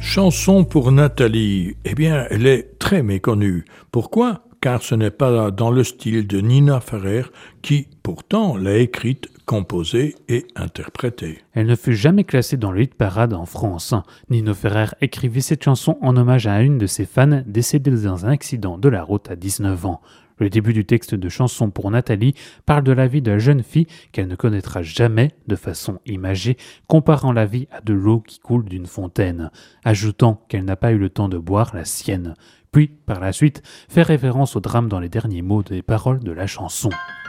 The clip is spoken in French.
Chanson pour Nathalie. Eh bien, elle est très méconnue. Pourquoi ? Car ce n'est pas dans le style de Nina Ferrer, qui, pourtant, l'a écrite, composée et interprétée. Elle ne fut jamais classée dans le hit-parade en France. Nino Ferrer écrivit cette chanson en hommage à une de ses fans décédée dans un accident de la route à 19 ans. Le début du texte de Chanson pour Nathalie parle de la vie de la jeune fille qu'elle ne connaîtra jamais de façon imagée, comparant la vie à de l'eau qui coule d'une fontaine, ajoutant qu'elle n'a pas eu le temps de boire la sienne. Puis, par la suite, fait référence au drame dans les derniers mots des paroles de la chanson.